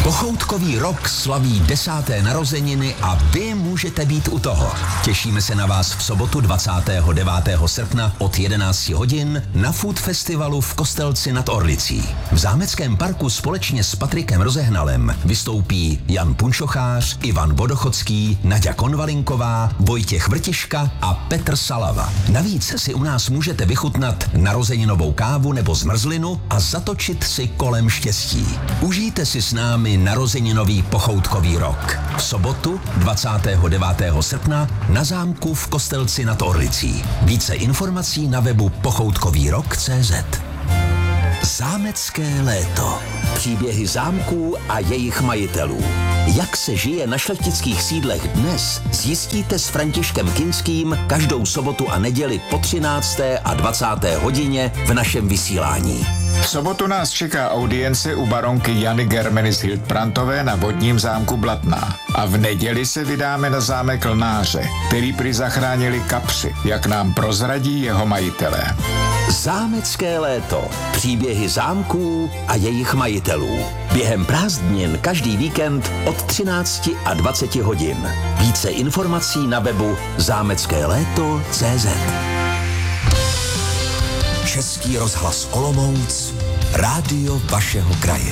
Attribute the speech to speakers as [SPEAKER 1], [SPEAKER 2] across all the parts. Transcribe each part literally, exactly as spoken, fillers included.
[SPEAKER 1] Pochoutkový rok slaví desáté narozeniny a vy můžete být u toho. Těšíme se na vás v sobotu dvacátého devátého srpna od jedenácti hodin na Food Festivalu v Kostelci nad Orlicí. V Zámeckém parku společně s Patrikem Rozehnalem vystoupí Jan Punčochář, Ivan Vodochodský, Naďa Konvalinková, Vojtěch Vrtiška a Petr Salava. Navíc si u nás můžete vychutnat narozeninovou kávu nebo zmrzlinu a zatočit si kolem štěstí. Užijte si s námi narozeninový pochoutkový rok. V sobotu dvacátého devátého srpna na zámku v Kostelci nad Orlicí. Více informací na webu pochoutkový rok tečka cé zet. Zámecké léto. Příběhy zámků a jejich majitelů. Jak se žije na šlechtických sídlech dnes, zjistíte s Františkem Kinským každou sobotu a neděli po třinácté a dvacáté hodině v našem vysílání.
[SPEAKER 2] V sobotu nás čeká audience u baronky Jany Germenis Hildbrandtové na vodním zámku Blatná. A v neděli se vydáme na zámek Lnáře, který prý zachránili kapři, jak nám prozradí jeho majitelé.
[SPEAKER 1] Zámecké léto. Příběhy zámků a jejich majitelů. Během prázdnin každý víkend od třinácti a dvaceti hodin. Více informací na webu zámecké léto tečka cé zet. Český rozhlas Olomouc, rádio vašeho kraje.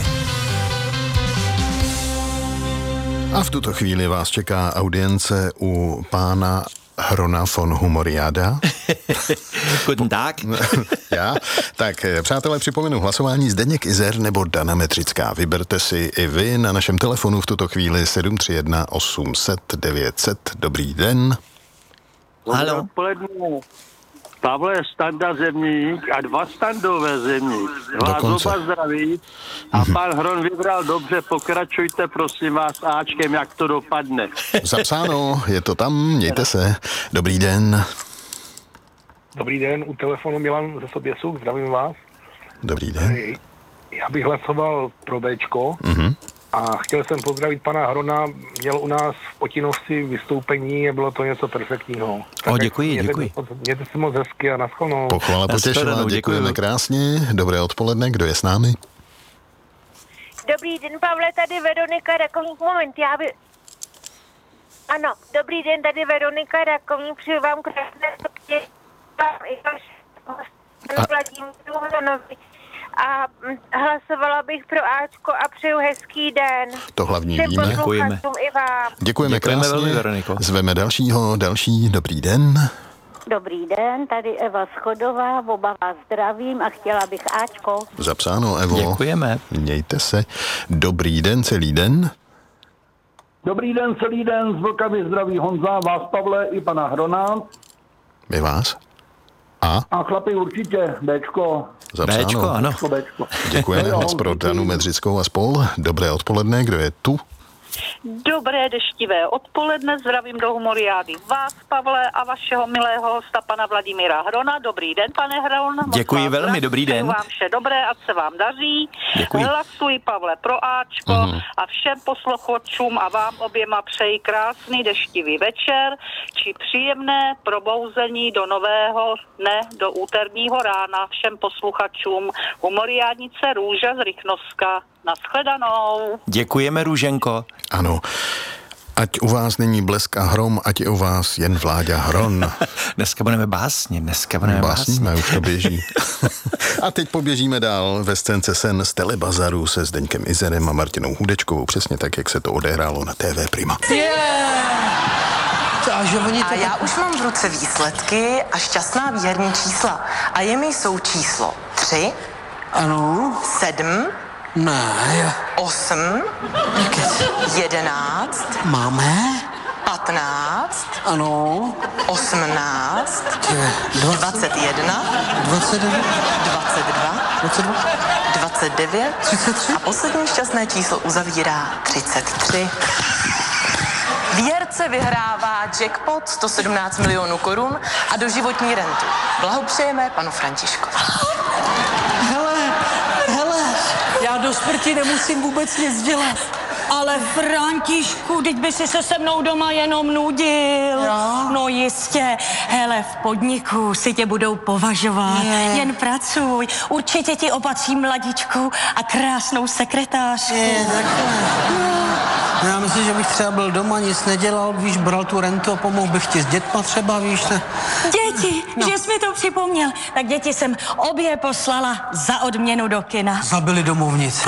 [SPEAKER 3] A v tuto chvíli vás čeká audience u pána Hrona von Humoriada.
[SPEAKER 4] Guten Tag.
[SPEAKER 3] Já. Tak, přátelé, připomenu hlasování Zdeněk Izer nebo Dana Metrická. Vyberte si i vy na našem telefonu v tuto chvíli sedm tři jedna osm set devět set. Dobrý den.
[SPEAKER 4] Haló.
[SPEAKER 5] Pavle, Standa Zemník a dva Standové Zemník. Vás oba zdraví a mm-hmm. Pan Hron vybral dobře, pokračujte prosím vás Ačkem, jak to dopadne.
[SPEAKER 3] Zapsáno, je to tam, mějte se. Dobrý den.
[SPEAKER 6] Dobrý den, u telefonu Milan ze Soběsuk, zdravím vás.
[SPEAKER 3] Dobrý den.
[SPEAKER 6] Já bych hlasoval pro Bčko
[SPEAKER 3] mm-hmm.
[SPEAKER 6] a chtěl jsem pozdravit pana Hrona, měl u nás v Otinovci vystoupení a bylo to něco perfektního.
[SPEAKER 4] O, děkuji, děkuji.
[SPEAKER 6] Mějte se moc hezky a naschledanou.
[SPEAKER 3] Pochvala potěšila, děkujeme krásně. Dobré odpoledne, kdo je s námi?
[SPEAKER 7] Dobrý den, Pavle, tady Veronika Rakovník. Moment, já by... Ano, dobrý den, tady Veronika Rakovník, přeju vám krásné sobě. A hlasovala bych pro Ačko a přeju hezký den.
[SPEAKER 3] To hlavní
[SPEAKER 7] Všem
[SPEAKER 3] víme.
[SPEAKER 4] Děkujeme.
[SPEAKER 7] I vám.
[SPEAKER 3] Děkujeme,
[SPEAKER 4] Děkujeme
[SPEAKER 3] krásně.
[SPEAKER 4] velmi, Veroniko.
[SPEAKER 3] Zveme dalšího, další, dobrý den.
[SPEAKER 8] Dobrý den, tady Eva Schodová, oba vás zdravím a chtěla bych Ačko.
[SPEAKER 3] Zapsáno, Evo.
[SPEAKER 4] Děkujeme.
[SPEAKER 3] Mějte se. Dobrý den, celý den.
[SPEAKER 9] Dobrý den, celý den, z Vlkavy zdraví Honza, vás Pavle i pana Hrona.
[SPEAKER 3] My vás. A?
[SPEAKER 9] A chlapi určitě, Bčko.
[SPEAKER 3] Zapsáno.
[SPEAKER 4] Bčko, ano.
[SPEAKER 9] Bčko.
[SPEAKER 3] Děkujeme moc pro Danu Medřickou a spol. Dobré odpoledne, kdo je tu?
[SPEAKER 10] Dobré deštivé odpoledne, zdravím do Humoriády vás, Pavle, a vašeho milého hosta, pana Vladimíra Hrona. Dobrý den, pane Hron.
[SPEAKER 4] Děkuji velmi, zdravím. Dobrý den.
[SPEAKER 10] Přeju vám vše dobré, ať se vám daří.
[SPEAKER 4] Děkuji.
[SPEAKER 10] Hlasuji, Pavle, pro Ačko uh-huh. a všem posluchačům a vám oběma přeji krásný deštivý večer, či příjemné probouzení do nového dne, do úterního rána všem posluchačům Humoriádnice Růža z Rychnovska. Naschledanou.
[SPEAKER 4] Děkujeme, Růženko.
[SPEAKER 3] Ano. Ať u vás není blesk a hrom, ať je u vás jen Vláďa Hron.
[SPEAKER 4] Dneska budeme básni, dneska budeme básni.
[SPEAKER 3] Básníme, už to běží. A teď poběžíme dál ve scénce Sen z Telebazaru se Zdeňkem Izerem a Martinou Hudečkovou, přesně tak, jak se to odehrálo na T V Prima.
[SPEAKER 11] Yeah! A já už mám v ruce výsledky a šťastná výherní čísla. A jimi jsou číslo tři,
[SPEAKER 9] Ano.
[SPEAKER 11] sedm,
[SPEAKER 9] Ne.
[SPEAKER 11] osm, jedenáct,
[SPEAKER 9] Máme?
[SPEAKER 11] patnáct,
[SPEAKER 9] Ano.
[SPEAKER 11] osmnáct, dvacet jedna,
[SPEAKER 9] dvacet jedna.
[SPEAKER 11] dvacet dva,
[SPEAKER 9] dvacet dva.
[SPEAKER 11] dvacet devět
[SPEAKER 9] třicet tři.
[SPEAKER 11] a poslední šťastné číslo uzavírá třicet tři. Výherce vyhrává jackpot sto sedmnáct milionů korun a doživotní rentu. Blahopřejeme panu Františkovi.
[SPEAKER 9] Hele, hele, já do smrti nemusím vůbec nic dělat.
[SPEAKER 12] Ale Františku, teď by si se se mnou doma jenom nudil.
[SPEAKER 11] Jo?
[SPEAKER 12] No jistě. Hele, v podniku si tě budou považovat.
[SPEAKER 11] Je.
[SPEAKER 12] Jen pracuj. Určitě ti opatří mladičkou a krásnou sekretářku.
[SPEAKER 11] Je, takhle. No, já myslím, že bych třeba byl doma, nic nedělal, víš, bral tu rentu a pomohl bych ti s dětma třeba, víš. Ne?
[SPEAKER 12] Děti, no. Že jsi mi to připomněl. Tak děti jsem obě poslala za odměnu do kina.
[SPEAKER 11] Zabili domovnici.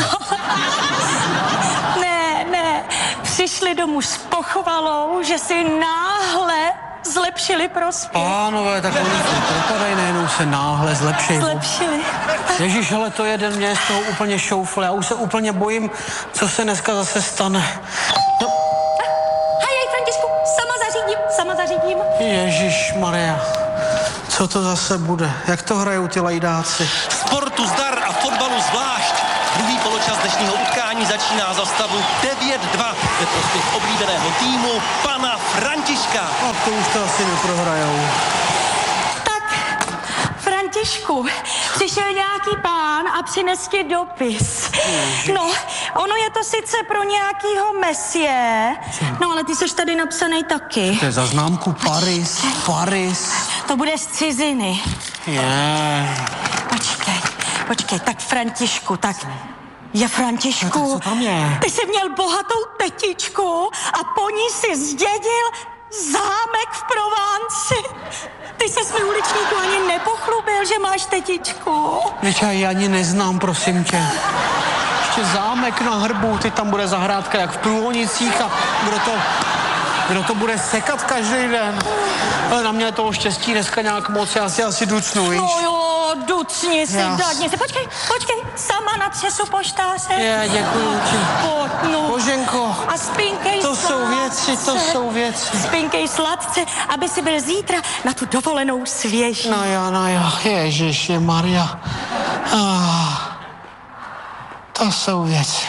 [SPEAKER 12] Ne, ne, přišli domů s pochvalou, že si náhle zlepšili prospěch.
[SPEAKER 11] Pánové, tak oni se propadají, nejenom se náhle zlepšili.
[SPEAKER 12] Zlepšili.
[SPEAKER 11] Ježíš, ale to jeden mě z toho úplně šoufl. Já už se úplně bojím, co se dneska zase stane. No.
[SPEAKER 12] Hej, Františku, sama zařídím, sama zařídím.
[SPEAKER 11] Ježíš Maria, co to zase bude? Jak to hrajou ty lajdáci?
[SPEAKER 13] Sportu zdar a fotbalu zvlášť. Druhý poločas dnešního utkání začíná za stavu devět dva ve prospěch oblíbeného týmu pana Františka.
[SPEAKER 11] A to už to asi neprohrajou.
[SPEAKER 12] Tak, Františku, přišel nějaký pán a přines ti dopis. No, ono je to sice pro nějakýho mesie, no ale ty seš tady napsanej taky.
[SPEAKER 11] To je za známku Paris, Paris.
[SPEAKER 12] To bude z ciziny.
[SPEAKER 11] Je.
[SPEAKER 12] Počkej, počkej, tak Františku, tak... Je Františku,
[SPEAKER 11] no, co tam je?
[SPEAKER 12] Ty jsi měl bohatou tetičku a po ní si zdědil zámek v Provánci. Ty ses mi uličníku ani nepochlubil, že máš tetičku.
[SPEAKER 11] Víš, já ji ani neznám, prosím tě. Ještě zámek na hrbu, ty tam bude zahrádka jak v Průhonicích a kdo to, kdo to bude sekat každý den. Ale na mě je toho štěstí dneska nějak moc, já si asi ducnu, víš?
[SPEAKER 12] No jo, ducni si,
[SPEAKER 11] Jas.
[SPEAKER 12] dadni si. Počkej, počkej, sama na třesu poštáře.
[SPEAKER 11] Je, děkuju ti.
[SPEAKER 12] Pojď, no.
[SPEAKER 11] Boženko,
[SPEAKER 12] A spinkej
[SPEAKER 11] to
[SPEAKER 12] sladce.
[SPEAKER 11] jsou věci, to jsou věci.
[SPEAKER 12] Spinkej sladce, aby si byl zítra na tu dovolenou svěží.
[SPEAKER 11] No jo, no jo, Ježiši Maria. Ah, to jsou věci.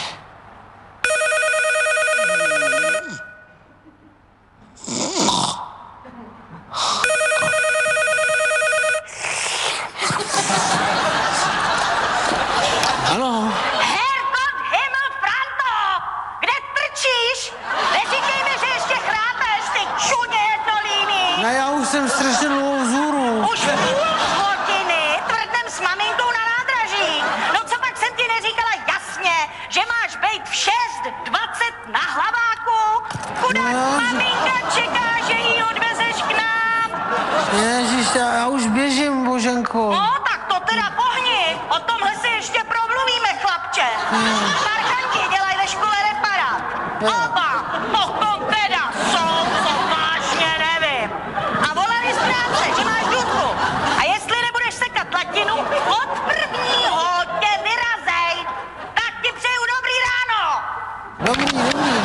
[SPEAKER 11] Ano.
[SPEAKER 7] Herrgott Himmel Franto! Kde trčíš? Neříkej mi, že ještě chrápeš, ty čuně jednolíný!
[SPEAKER 11] Ne, já už jsem strašně dlouho vzhůru.
[SPEAKER 7] Už půl hodiny tvrdnem s maminkou na nádraží. No co pak jsem ti neříkala jasně, že máš bejt v šest dvacet na hlaváku? Chudák
[SPEAKER 11] No,
[SPEAKER 7] maminka čeká, že ji odvezeš k nám.
[SPEAKER 11] Ježíš, já, já už běžím, Boženko.
[SPEAKER 7] No, tak to teda pohni. O tomhle si ještě promluvíme, chlapče. Parchanti dělají ve škole reparát. Oba, potom teda jsou, co vážně nevím. A volali z práce, že máš dudku. A jestli nebudeš sekat latinu, od prvního tě vyrazej. Tak ti přeju dobrý ráno.
[SPEAKER 11] Dobrý, dobrý.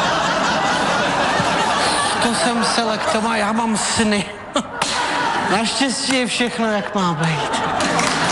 [SPEAKER 11] To jsem selektoma, já mám sny. Naštěstí je všechno, jak má být.